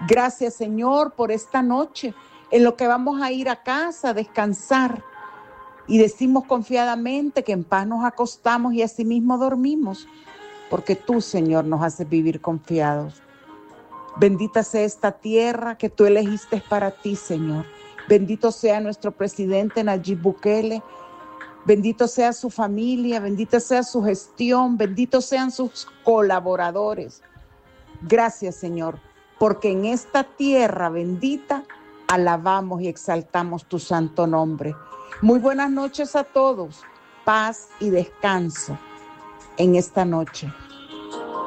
Gracias, Señor, por esta noche, en lo que vamos a ir a casa a descansar. Y decimos confiadamente que en paz nos acostamos y asimismo dormimos, porque tú, Señor, nos haces vivir confiados. Bendita sea esta tierra que tú elegiste para ti, Señor. Bendito sea nuestro presidente Nayib Bukele. Bendito sea su familia, bendita sea su gestión, benditos sean sus colaboradores. Gracias, Señor, porque en esta tierra bendita alabamos y exaltamos tu santo nombre. Muy buenas noches a todos. Paz y descanso en esta noche.